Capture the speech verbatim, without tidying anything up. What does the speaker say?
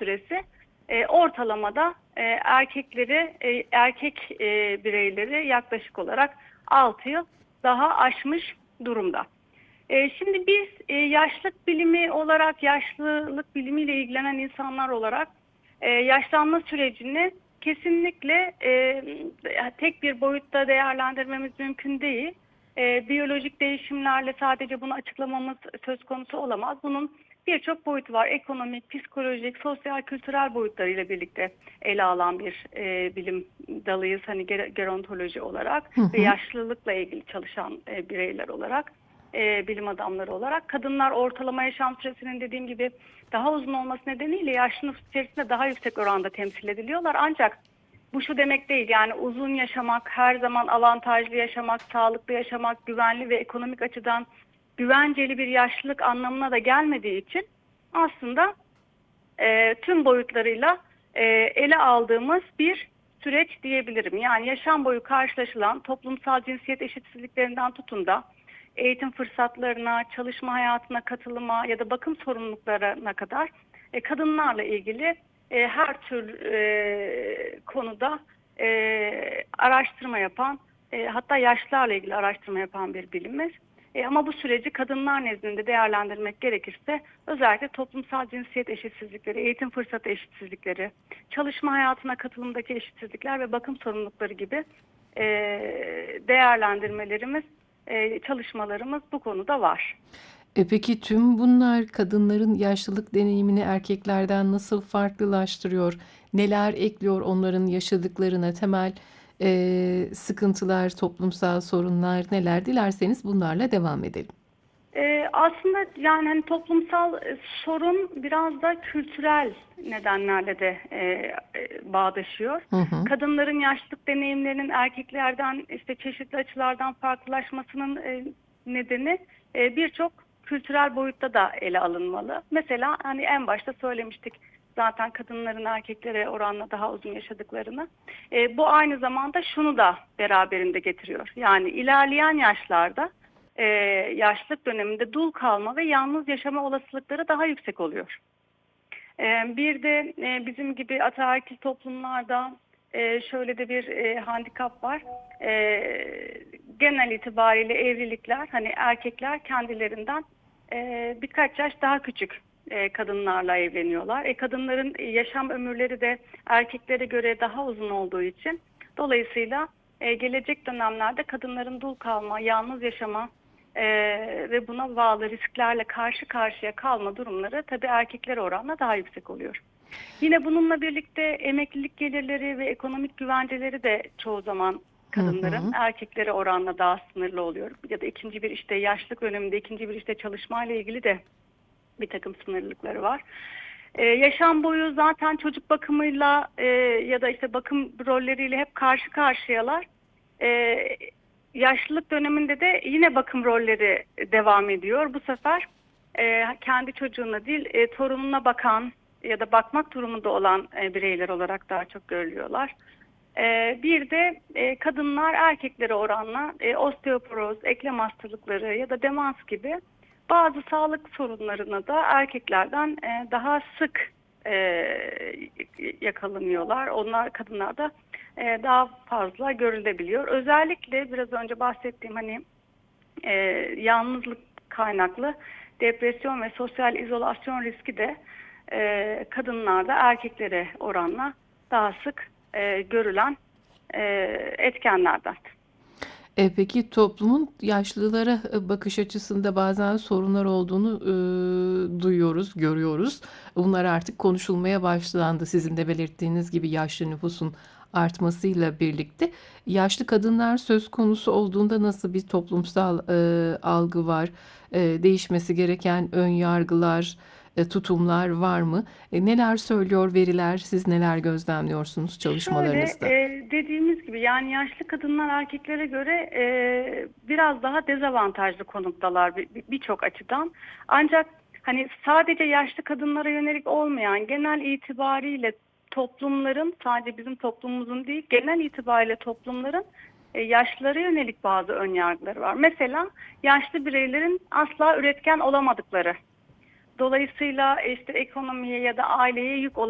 süresi e, ortalamada e, erkekleri, e, erkek e, bireyleri yaklaşık olarak altı yıl daha aşmış durumda. E, şimdi biz e, yaşlılık bilimi olarak, yaşlılık bilimiyle ilgilenen insanlar olarak e, yaşlanma sürecini kesinlikle e, tek bir boyutta değerlendirmemiz mümkün değil. E, biyolojik değişimlerle sadece bunu açıklamamız söz konusu olamaz. Bunun birçok boyutu var. Ekonomik, psikolojik, sosyal, kültürel boyutlarıyla birlikte ele alan bir e, bilim dalıyız. Hani ger- gerontoloji olarak Hı ve hı. yaşlılıkla ilgili çalışan e, bireyler olarak, e, bilim adamları olarak. Kadınlar ortalama yaşam süresinin dediğim gibi daha uzun olması nedeniyle yaşlı nüfus içerisinde daha yüksek oranda temsil ediliyorlar. Ancak bu şu demek değil, yani uzun yaşamak, her zaman avantajlı yaşamak, sağlıklı yaşamak, güvenli ve ekonomik açıdan güvenceli bir yaşlılık anlamına da gelmediği için aslında e, tüm boyutlarıyla e, ele aldığımız bir süreç diyebilirim. Yani yaşam boyu karşılaşılan toplumsal cinsiyet eşitsizliklerinden tutun da eğitim fırsatlarına, çalışma hayatına katılıma ya da bakım sorumluluklarına kadar e, kadınlarla ilgili e, her tür e, konuda e, araştırma yapan, e, hatta yaşlılarla ilgili araştırma yapan bir bilimiz. E, ama bu süreci kadınlar nezdinde değerlendirmek gerekirse özellikle toplumsal cinsiyet eşitsizlikleri, eğitim fırsatı eşitsizlikleri, çalışma hayatına katılımdaki eşitsizlikler ve bakım sorumlulukları gibi e, değerlendirmelerimiz, e, çalışmalarımız bu konuda var. E peki tüm bunlar kadınların yaşlılık deneyimini erkeklerden nasıl farklılaştırıyor? Neler ekliyor onların yaşadıklarına? Temel e, sıkıntılar, toplumsal sorunlar neler? Dilerseniz bunlarla devam edelim. Ee, aslında yani hani toplumsal e, sorun biraz da kültürel nedenlerle de e, e, bağdaşıyor. Hı hı. Kadınların yaşlılık deneyimlerinin erkeklerden işte çeşitli açılardan farklılaşmasının e, nedeni e, birçok kültürel boyutta da ele alınmalı. Mesela hani en başta söylemiştik zaten kadınların erkeklere oranla daha uzun yaşadıklarını. E, bu aynı zamanda şunu da beraberinde getiriyor. Yani ilerleyen yaşlarda e, yaşlılık döneminde dul kalma ve yalnız yaşama olasılıkları daha yüksek oluyor. E, bir de e, bizim gibi ataerkil toplumlarda e, şöyle de bir e, handikap var. E, genel itibariyle evlilikler, hani erkekler kendilerinden e, birkaç yaş daha küçük e, kadınlarla evleniyorlar. E, kadınların yaşam ömürleri de erkeklere göre daha uzun olduğu için dolayısıyla e, gelecek dönemlerde kadınların dul kalma, yalnız yaşama e, ve buna bağlı risklerle karşı karşıya kalma durumları tabii erkeklere oranla daha yüksek oluyor. Yine bununla birlikte emeklilik gelirleri ve ekonomik güvenceleri de çoğu zaman Hı kadınların hı. erkeklere oranla daha sınırlı oluyor. Ya da ikinci bir işte yaşlılık döneminde ikinci bir işte çalışmayla ilgili de bir takım sınırlılıkları var. Ee, yaşam boyu zaten çocuk bakımıyla e, ya da işte bakım rolleriyle hep karşı karşıyalar. Ee, yaşlılık döneminde de yine bakım rolleri devam ediyor. Bu sefer e, kendi çocuğuna değil, e, torununa bakan ya da bakmak durumunda olan e, bireyler olarak daha çok görülüyorlar. E, bir de e, kadınlar erkeklere oranla e, osteoporoz, eklem hastalıkları ya da demans gibi bazı sağlık sorunlarına da erkeklerden e, daha sık e, yakalanıyorlar. Onlar kadınlarda e, daha fazla görülebiliyor. Özellikle biraz önce bahsettiğim hani e, yalnızlık kaynaklı depresyon ve sosyal izolasyon riski de e, kadınlarda erkeklere oranla daha sık e, görülen e, etkenlerden. E, peki toplumun yaşlılara e, bakış açısında bazen sorunlar olduğunu e, duyuyoruz, görüyoruz. Bunlar artık konuşulmaya başlandı. Sizin de belirttiğiniz gibi yaşlı nüfusun artmasıyla birlikte yaşlı kadınlar söz konusu olduğunda nasıl bir toplumsal e, algı var? E, değişmesi gereken ön yargılar, e, tutumlar var mı? E, neler söylüyor veriler? Siz neler gözlemliyorsunuz Şöyle çalışmalarınızda? e, dediğimiz gibi yani yaşlı kadınlar erkeklere göre e, biraz daha dezavantajlı konumdalar bir- bir- birçok açıdan. Ancak hani sadece yaşlı kadınlara yönelik olmayan genel itibariyle toplumların, sadece bizim toplumumuzun değil genel itibariyle toplumların e, yaşlılara yönelik bazı önyargıları var. Mesela yaşlı bireylerin asla üretken olamadıkları. Dolayısıyla işte ekonomiye ya da aileye yük